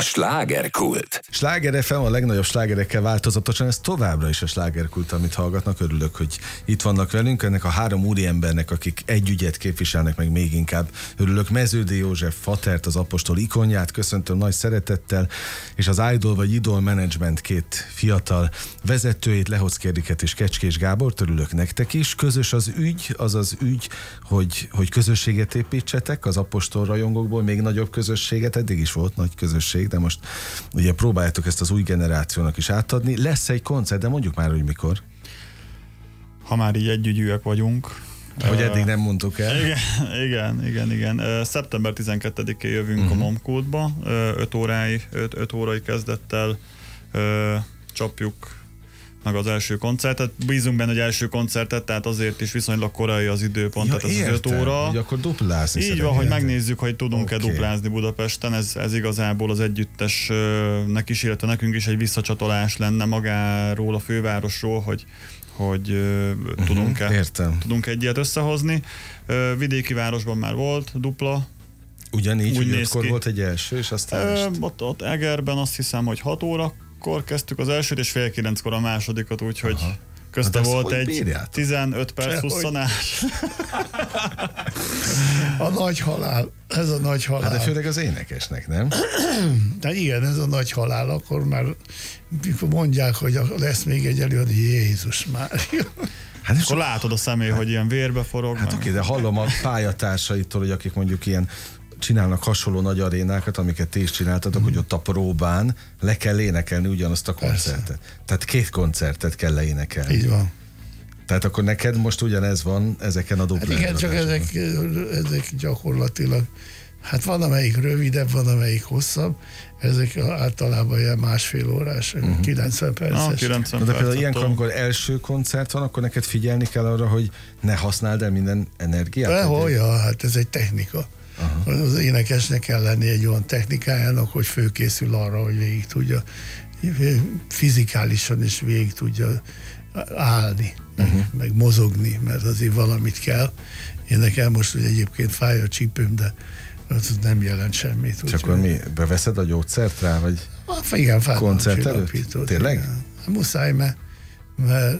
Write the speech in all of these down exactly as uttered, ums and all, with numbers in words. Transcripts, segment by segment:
A slágerkult. Sláger ef em a legnagyobb slágerekkel változatosan, ez továbbra is a slágerkult, amit hallgatnak. Örülök, hogy itt vannak velünk. Ennek a három úriembernek, akik egy ügyet képviselnek, meg még inkább örülök. Meződi József Fatert, az Apostol ikonját köszöntöm nagy szeretettel, és az Idol vagy Idol Management két fiatal vezetőjét, Lehocki Eriket és Kecskés Gábort. Örülök nektek is. Közös az ügy, az az ügy, hogy, hogy közösséget építsetek az Apostol rajongókból, még nagyobb közösséget, eddig is volt nagy közösség, de most ugye próbáljátok ezt az új generációnak is átadni. Lesz egy koncert, de mondjuk már, hogy mikor. Ha már így együgyűek vagyunk. Hogy uh, eddig nem mondtuk el. Igen, igen, igen. igen. Uh, szeptember tizenkettedikén jövünk uh-huh. a Momkultba, öt órái, öt órai kezdettel uh, csapjuk meg az első koncertet. Bízunk benne, hogy első koncertet, tehát azért is viszonylag korai az időpont, ja, tehát ez az öt óra. Hogy akkor duplázni. Így van, hogy megnézzük, hogy tudunk-e okay. duplázni Budapesten. Ez, ez igazából az együttesnek is, illetve nekünk is egy visszacsatolás lenne magáról, a fővárosról, hogy hogy uh, tudunk-e, uh-huh, tudunk egy ilyet összehozni. Uh, vidéki városban már volt dupla. Ugyanígy, úgy hogy ötkor volt egy első, és aztán uh, ott, ott Egerben azt hiszem, hogy hat órakor kezdtük az elsőt, és fél kilenckor a másodikat, úgyhogy aha. közte hát volt egy bírjátok? tizenöt perc huszonás. A nagy halál. Ez a nagy halál. Hát de főleg az énekesnek, nem? De igen, ez a nagy halál, akkor már mondják, hogy lesz még egy előadó, Jézus Mária. Hát akkor látod a személy, hogy ilyen vérbe forog. Hát oké, de hallom a pályatársaitól, hogy akik mondjuk ilyen csinálnak hasonló nagy arénákat, amiket ti is csináltatok, mm. hogy ott a próbán le kell énekelni ugyanazt a koncertet. Persze. Tehát két koncertet kell leénekelni. Így van. Tehát akkor neked most ugyanez van ezeken a duplán. Hát igen, csak ezek, ezek gyakorlatilag, hát van amelyik rövidebb, van amelyik hosszabb, ezek általában ilyen másfél órás, uh-huh. kilencven perces. No, kilencven de például ilyenkor, amikor első koncert van, akkor neked figyelni kell arra, hogy ne használd el minden energiát? Dehogy, ja, hát ez egy technika. Uh-huh. Az énekesnek kell lenni egy olyan technikájának, hogy fölkészül arra, hogy végig tudja, fizikálisan is végig tudja állni, uh-huh. meg, meg mozogni, mert azért valamit kell. Én nekem most, hogy egyébként fáj a csípőm, de az nem jelent semmit. Csak akkor mi, beveszed a gyógyszert rá, vagy hát, igen, koncert előtt? Tényleg? Igen. Muszáj, mert, mert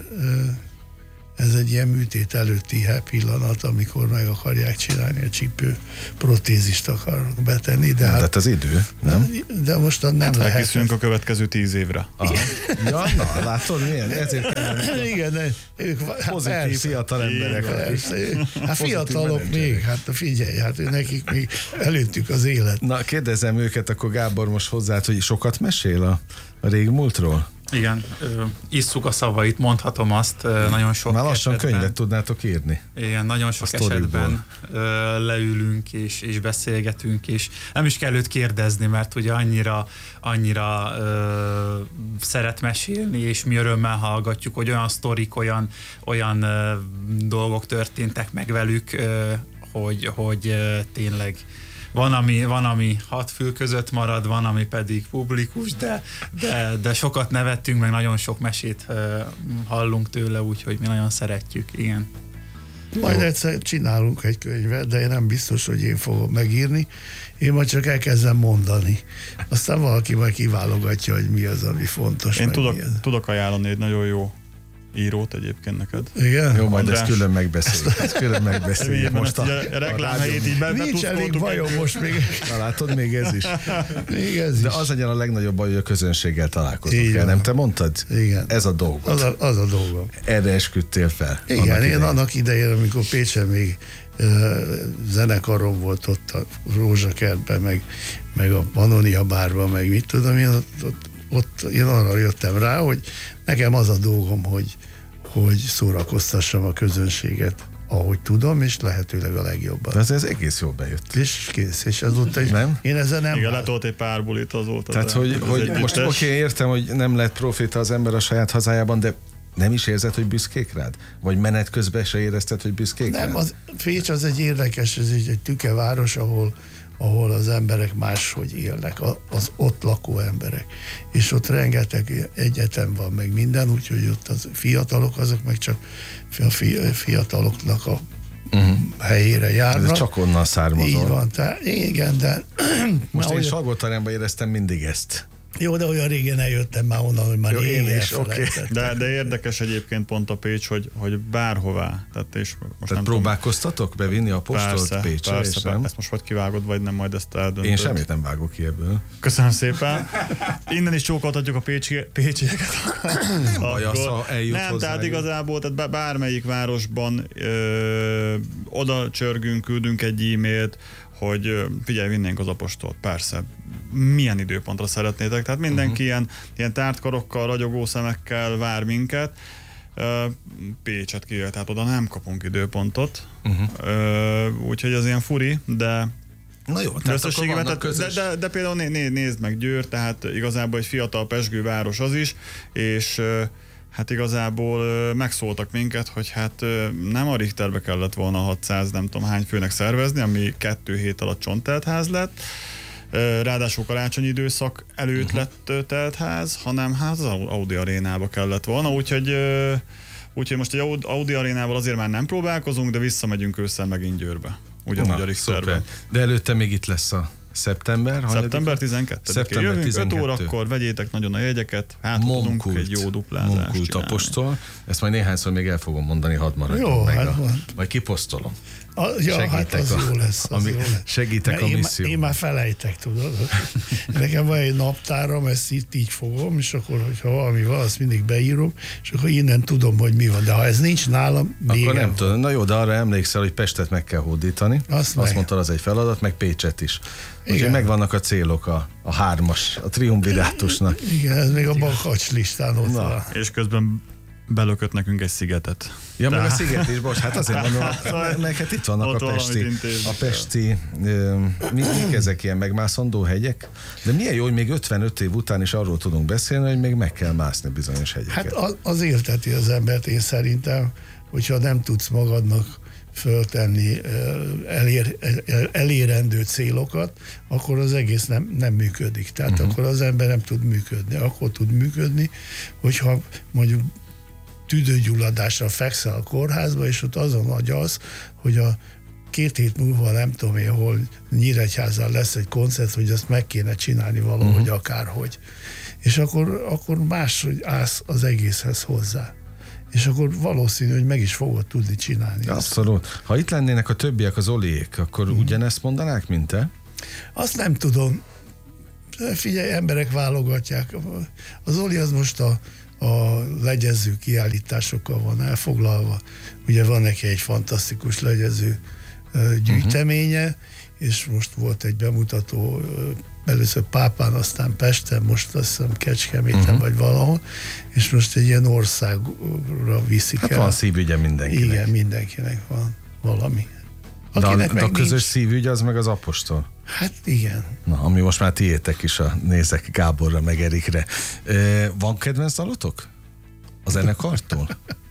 ez egy ilyen műtét előtti pillanat, amikor meg akarják csinálni a csípő, protézist akarnak betenni, de hát... hát az idő, nem? De most nem hát lehet. Elkészülünk a következő tíz évre. Ja, na, látod, milyen? Ezért kell. Igen, de ők pozitív persze, fiatal emberek. Persze, hát fiatalok még, hát figyelj, hát nekik még előttük az élet. Na, kérdezem őket, akkor Gábor most hozzá, hogy sokat mesél a, a régmúltról? Igen, ö, isszuk a szavait, mondhatom azt, ö, nagyon sok már lassan esetben, könyvet tudnátok írni. Igen, nagyon sok esetben ö, leülünk és, és beszélgetünk, és nem is kell őt kérdezni, mert ugye annyira, annyira ö, szeret mesélni, és mi örömmel hallgatjuk, hogy olyan sztorik, olyan, olyan ö, dolgok történtek meg velük, ö, hogy, hogy ö, tényleg Van ami, van, ami hat fül között marad, van, ami pedig publikus, de, de, de sokat nevettünk, meg nagyon sok mesét uh, hallunk tőle, úgyhogy mi nagyon szeretjük, igen. Majd jó. Egyszer csinálunk egy könyvet, de én nem biztos, hogy én fogom megírni. Én majd csak elkezdem mondani. Aztán valaki majd kiválogatja, hogy mi az, ami fontos. Én tudok, tudok ajánlani egy nagyon jó írót egyébként neked. Igen? Jó, majd ezt külön megbeszéljük. Ezt külön megbeszéljük. Most a, a reklámhelyét így be, nincs elég bajom most még. Na látod, még ez is. Még ez is. De az legyen a legnagyobb baj, hogy a közönséggel találkozunk el, nem te mondtad? Igen. Ez a dolgod. Az a, az a dolgom. Erre esküdtél fel. Igen, annak én idején. annak idején, amikor Pécsen még uh, zenekarom volt ott a Rózsakertben, meg, meg a Pannonia bárban, meg mit tudom én, ott, ott ott én arra jöttem rá, hogy nekem az a dolgom, hogy, hogy szórakoztassam a közönséget, ahogy tudom, és lehetőleg a legjobban. De ez, ez egész jól bejött. És kész, és azóta is, nem? Én ezzel nem... Igen, letolt egy pár bulit azóta. Tehát, hogy, hogy most oké, okay, értem, hogy nem lett proféta az ember a saját hazájában, de nem is érzed, hogy büszkék rád? Vagy menet közben se érezted, hogy büszkék nem, rád? Az, Pécs az egy érdekes, ez egy, egy tükeváros, ahol ahol az emberek máshogy élnek, az ott lakó emberek. És ott rengeteg egyetem van, meg minden, úgyhogy ott az fiatalok, azok meg csak a fiataloknak a uh-huh. helyére járnak. Ez csak onnan származol. Így van, tehát igen, de... Most én Salgótarjánban éreztem mindig ezt. Jó, de olyan régen eljöttem már onnan, hogy már én is, okay. de, de érdekes egyébként pont a Pécs, hogy, hogy bárhová. Tehát, és most tehát próbálkoztatok tudom, bevinni a postolt Pécsre, persze, és nem? Ezt most vagy kivágod, vagy nem, majd ezt eldöntöd. Én semmit nem vágok ki ebből. Köszönöm szépen. Innen is csókoltatjuk a pécsi, pécsieket. Nem baj, az, ha eljut Nem, hozzá, tehát igazából tehát bármelyik városban ö, oda csörgünk, küldünk egy e-mailt, hogy figyelj, vinnénk az apostolt, persze. Milyen időpontra szeretnétek? Tehát mindenki uh-huh. ilyen, ilyen tártkarokkal, ragyogó szemekkel vár minket. Pécset kijött, tehát oda nem kapunk időpontot. Uh-huh. Úgyhogy ez ilyen furi, de na jó, tehát akkor de, közös... de, de, de például né, né, nézd meg Győr, tehát igazából egy fiatal pezsgő város az is, és hát igazából megszóltak minket, hogy hát nem a Richterbe kellett volna hatszáz nem tudom hány főnek szervezni, ami kettő hét alatt csontteltház lett, ráadásul karácsonyi időszak előtt uh-huh. lett teltház, hanem hát az Audi arénába kellett volna, úgyhogy, úgyhogy most egy Audi arénával azért már nem próbálkozunk, de visszamegyünk ősszel megint Győrbe. Ugyanúgy a Richterbe. De előtte még itt lesz a szeptember. Szeptember tizenkettedikén jövünk, öt órakor, vegyétek nagyon a jegyeket, hát tudunk egy jó duplázást Monkult apostol. Ezt majd néhányszor még el fogom mondani, hadd maradjon jó, meg. Hát a, majd kiposztolom. A, ja, segítek hát az a, jó lesz. Az jó lesz. Segítek Mert a én, misszió. Én már felejtek, tudod. Nekem van egy naptáram, ezt itt így fogom, és akkor, hogyha valami van, azt mindig beírom, és akkor innen tudom, hogy mi van. De ha ez nincs nálam, még akkor nem tudom. Na jó, de arra emlékszel, hogy Pestet meg kell hódítani. Azt, azt mondtad, az egy feladat, meg Pécset is. Úgyhogy megvannak a célok, a, a hármas, a triumvirátusnak. Igen, ez még a bakacs listán ott na, van. És közben belökött nekünk egy szigetet. Ja, meg a sziget is, bocs, hát azért mondom, meg hát itt vannak a pesti, a pesti mi, mik ezek ilyen megmászandó hegyek, de milyen jó, hogy még ötvenöt év után is arról tudunk beszélni, hogy még meg kell mászni bizonyos hegyeket. Hát az, az érteti az embert, én szerintem, hogyha nem tudsz magadnak föltenni elér, elérendő célokat, akkor az egész nem, nem működik. Tehát uh-huh. akkor az ember nem tud működni. Akkor tud működni, hogyha mondjuk tüdőgyulladásra fekszel a kórházba, és ott azon agyalsz, hogy a két hét múlva nem tudom én, hol Nyíregyházán lesz egy koncert, hogy azt meg kéne csinálni valahogy uh-huh. akárhogy. És akkor, akkor máshogy állsz az egészhez hozzá. És akkor valószínű, hogy meg is fogod tudni csinálni. Abszolút. Ha itt lennének a többiek, az Oliék, akkor hmm. ugyanezt mondanák, mint te? Azt nem tudom. Figyelj, emberek válogatják. Az Oli az most a, a legyező kiállításokkal van elfoglalva. Ugye van neki egy fantasztikus legyező gyűjteménye, uh-huh. és most volt egy bemutató először Pápán, aztán Pesten, most azt hiszem Kecskeméten uh-huh. vagy valahol, és most egy ilyen országra viszik hát el. Van szívügye mindenkinek. Igen, mindenkinek van valami. De a, de a közös szívügy az meg az apostol. Hát igen. Na, ami most már tiétek is, a nézek Gáborra meg Erikre. E, van kedvenc dalotok? A zenekartól?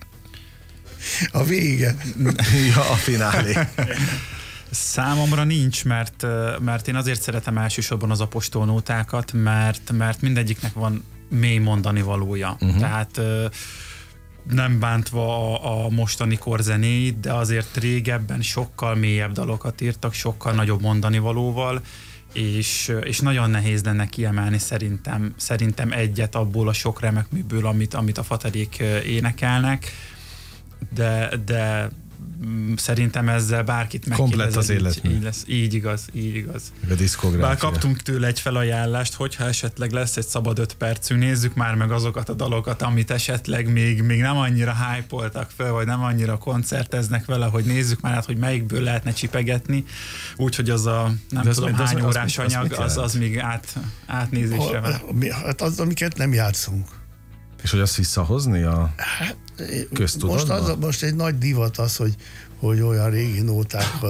A vége. Ja, a finálé. Számomra nincs, mert, mert én azért szeretem elsősorban az apostolnótákat, mert, mert mindegyiknek van mély mondani valója. Uh-huh. Tehát nem bántva a, a mostani kor zenéit, de azért régebben sokkal mélyebb dalokat írtak, sokkal nagyobb mondani valóval, és, és nagyon nehéz lenne kiemelni szerintem, szerintem egyet abból a sok remek műből, amit, amit a Faterék énekelnek, de, de szerintem ezzel bárkit megkérdezed. Komplet az életmű. Így lesz. Így igaz, így igaz. A diszkográfia. Bár kaptunk tőle egy felajánlást, hogyha esetleg lesz egy szabad öt percünk, nézzük már meg azokat a dalokat, amit esetleg még, még nem annyira hype-oltak fel, vagy nem annyira koncerteznek vele, hogy nézzük már át, hogy melyikből lehetne csipegetni. Úgyhogy az a nem az tudom az hány az órás az anyag, az, az még át, átnézésre van. Hát az, amiket nem játszunk. És hogy azt visszahozni a hát, köztudatba? Most, az, most egy nagy divat az, hogy, hogy olyan régi nótákat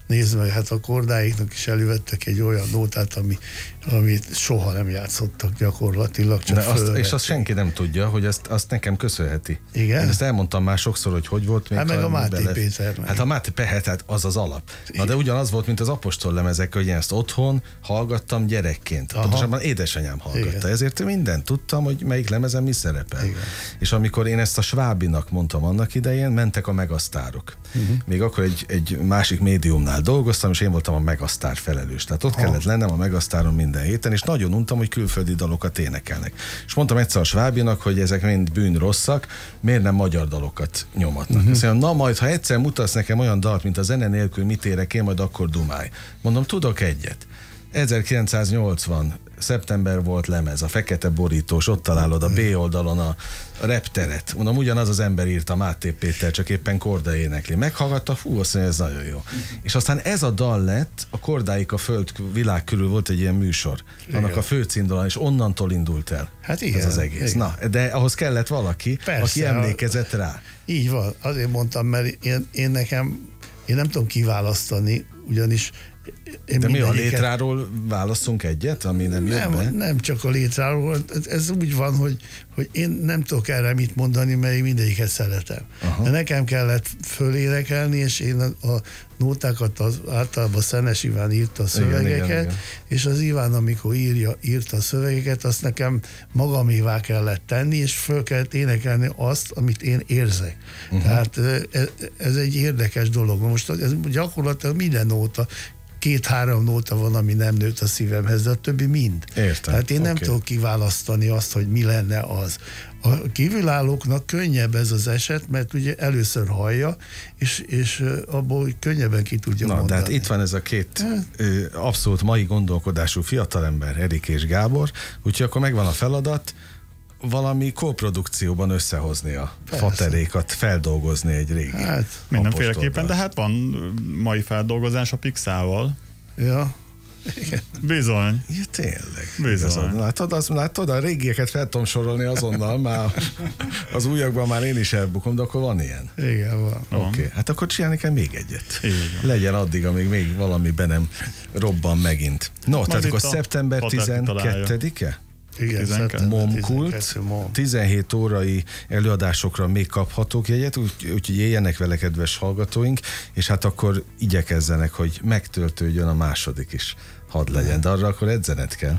nézd meg, hát a kordáiknak is elővettek egy olyan nótát, ami, amit soha nem játszottak gyakorlatilag, csak azt, és azt senki nem tudja, hogy ezt, azt nekem köszönheti. Igen? Én ezt elmondtam már sokszor, hogy hogy volt. Még hát meg a Máté bele... Péter. Meg. Hát a Máté Péter, hát az az alap. Na de ugyanaz volt, mint az apostol lemezek, hogy én ezt otthon hallgattam gyerekként. Aha. Pontosabban édesanyám hallgatta. Igen. Ezért mindent tudtam, hogy melyik lemezen mi szerepel. Igen. És amikor én ezt a Svábinak mondtam annak idején, mentek a megasztárok. Uh-huh. Még akkor egy, egy másik médiumnál dolgoztam, és én voltam a megasztár felelős. Tehát ott ha. kellett lennem a megasztáron minden héten, és nagyon untam, hogy külföldi dalokat énekelnek. És mondtam egyszer a Svábinak, hogy ezek mind bűn rosszak, miért nem magyar dalokat nyomatnak. Uh-huh. Azt mondja, na majd, ha egyszer mutatsz nekem olyan dalt, mint a zene nélkül mit érek én, majd akkor dumálj. Mondom, tudok egyet. ezerkilencszáznyolcvan szeptember volt lemez, a fekete borítós, ott találod a B oldalon a repteret. Mondom, ugyanaz az ember írta, Máté Péter, csak éppen korda énekli. Meghallgatta, fú, azt mondja, ez nagyon jó. És aztán ez a dal lett, a Kordáik a föld világ körül volt egy ilyen műsor. Igen. Annak a főcímdalán, és onnantól indult el. Hát igen. Ez az egész. Igen. Na, de ahhoz kellett valaki, persze, aki emlékezett rá. Így van, azért mondtam, mert én, én nekem, én nem tudom kiválasztani, ugyanis én de mi a létráról választunk egyet, ami nem jött be? Nem, nem csak a létráról, ez úgy van, hogy, hogy én nem tudok erre mit mondani, mert én mindegyiket szeretem. Aha. De nekem kellett fölénekelni, és én a, a nótákat az, általában Szenes Iván írta a szövegeket, igen, igen, igen. És az Iván, amikor írja, írta a szövegeket, azt nekem magamévá kellett tenni, és föl kellett énekelni azt, amit én érzek. Uh-huh. Tehát ez, ez egy érdekes dolog. Most ez gyakorlatilag minden nóta, két-három nóta van, ami nem nőtt a szívemhez, de a többi mind. Értem. Tehát én nem okay. tudok kiválasztani azt, hogy mi lenne az. A kívülállóknak könnyebb ez az eset, mert ugye először hallja, és, és abból könnyebben ki tudja Na, mondani. De hát itt van ez a két ö, abszolút mai gondolkodású fiatalember, Erik és Gábor, úgyhogy akkor megvan a feladat, valami kóprodukcióban összehozni a Persze. faterékat, feldolgozni egy régi hát, mindenféleképpen, de hát van mai feldolgozás a Pixával. Ja. Igen. Bizony. Ja, tényleg. Bizony. Látod, az, látod, a régieket fel tudom sorolni azonnal, már az újakban már én is elbukom, de akkor van ilyen. Igen, van. Oké, okay. Hát akkor csinálni kell még egyet. Legyen addig, amíg még valami be nem robban megint. No, majd tehát akkor szeptember tizenkettedike? Igen, Momkult, tizenhét órai előadásokra még kaphatók jegyet, úgyhogy úgy, éljenek vele, kedves hallgatóink, és hát akkor igyekezzenek, hogy megtöltődjön a második is. Hadd legyen, de arra akkor edzened kell.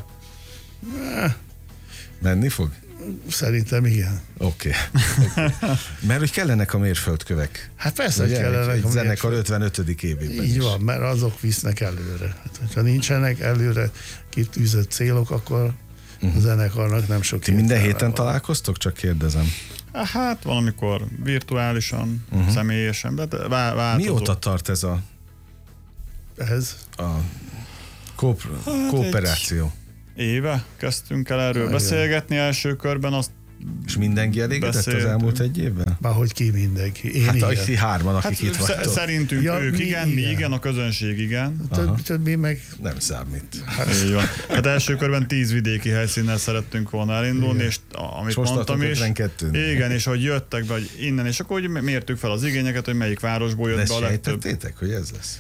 Menni fog? Szerintem igen. Oké. Okay. Okay. Mert hogy kellenek a mérföldkövek. Hát persze, hogy kellenek egy, egy zenekar ötvenötödik évében Így is. van, mert azok visznek előre. Hát, hogyha nincsenek előre kitűzött célok, akkor a zenekarnak nem sok. Ti minden héten van. Találkoztok? Csak kérdezem. Hát valamikor virtuálisan, uh-huh. személyesen, de változó. Mióta tart ez a ez? a kóp- hát kooperáció? Éve kezdtünk el erről ah, beszélgetni igen. első körben, azt és mindenki elégedett az elmúlt egy évben? Bárhogy ki mindenki. Én hát igen. a hárman, akik hát itt vagytok. Szerintünk ja, ők mi igen, igen, mi igen, a közönség igen. Több, többi meg... Nem számít. Hát, hát első körben tíz vidéki helyszínnel szerettünk volna elindulni, igen. és amit és mondtam is. Igen, és hogy jöttek be hogy innen, és akkor hogy mértük fel az igényeket, hogy melyik városból jött be a legtöbb. De sejtettétek, hogy ez lesz?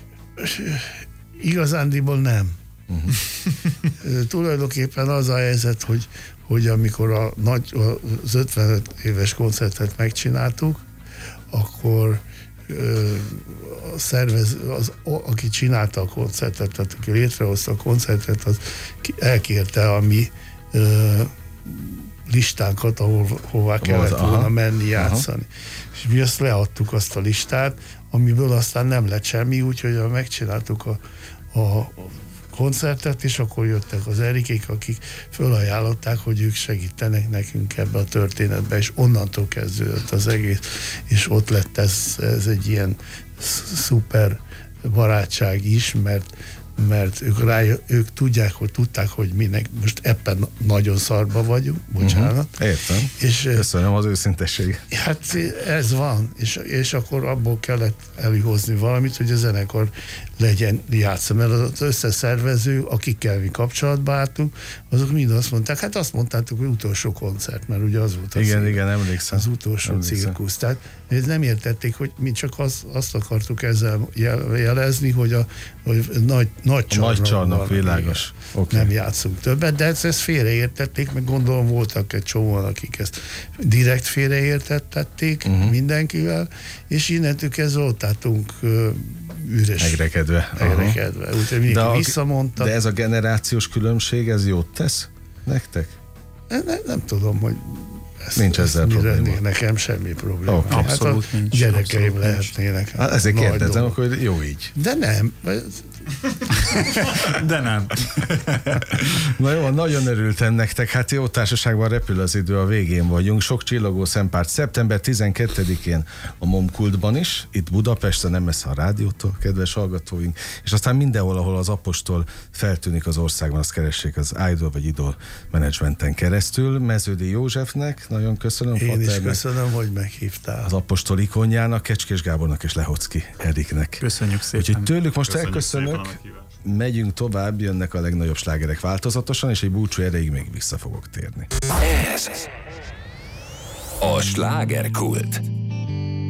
Igazándiból nem. Uh-huh. Tulajdonképpen az a helyzet, hogy, hogy amikor a nagy, az ötvenöt éves koncertet megcsináltuk, akkor ö, a szervez, az, aki csinálta a koncertet, tehát aki létrehozta a koncertet, az elkérte a mi ö, listánkat, ahol, hová kellett volna aha, menni játszani. Aha. És mi azt leadtuk, azt a listát, amiből aztán nem lett semmi, úgyhogy megcsináltuk a, a koncertet, és akkor jöttek az Erikék, akik fölajánlották, hogy ők segítenek nekünk ebbe a történetbe, és onnantól kezdődött az egész, és ott lett ez, ez egy ilyen szuper barátság is, mert, mert ők, rá, ők tudják, hogy tudták, hogy minek, most ebben nagyon szarba vagyunk, bocsánat. Uh-huh. Értem. És, köszönöm az őszintesség. Hát ez van, és, és akkor abból kellett előhozni valamit, hogy a zenekar legyen játszó, mert az összeszervező, akikkel mi kapcsolatba álltunk, azok mind azt mondták, hát azt mondtátok, hogy utolsó koncert, mert ugye az volt az, igen, igen, emlékszem. Az utolsó emlékszem. Cirkusz. Tehát nem értették, hogy mi csak az, azt akartuk ezzel jelezni, hogy a hogy nagy, nagy csarnok, nagy csarnok világos. Okay. Nem játszunk többet, de ezt, ezt félreértették, meg gondolom voltak egy csomóan, akik ezt direkt félreértették uh-huh. mindenkivel, és innentől kezdve ott álltunk uh, üres. Megrekedve. Megrekedve. Úgyhogy mindenki visszamondta. De ez a generációs különbség, ez jót tesz nektek? Nem, nem, nem tudom, hogy ezt, nincs ezzel ezt probléma. Nekem semmi probléma. Okay. Hát abszolút a nincs. gyerekeim abszolút lehetnének. Hát ezért kérdezem, akkor jó így. De nem. De nem. Na jó, nagyon örültem nektek. Hát jó társaságban repül az idő, a végén vagyunk. Sok csillogó szempárt szeptember tizenkettedikén a Momkultban is, itt Budapesten, nem messze a rádiótól, kedves hallgatóink, és aztán mindenhol, ahol az Apostol feltűnik az országban, azt keressék az Idol vagy Idol menedzsmenten keresztül. Meződi Józsefnek nagyon köszönöm. Én Faternek, is köszönöm, hogy meghívtál. Az Apostol ikonjának, Kecskés Gábornak és Lehocki Eriknek. Köszönjük szépen. Úgyhogy tőlük most Köszönjük elköszönök. Megyünk tovább, jönnek a legnagyobb slágerek változatosan, és egy búcsú erejéig még vissza fogok térni. Ez a slágerkult.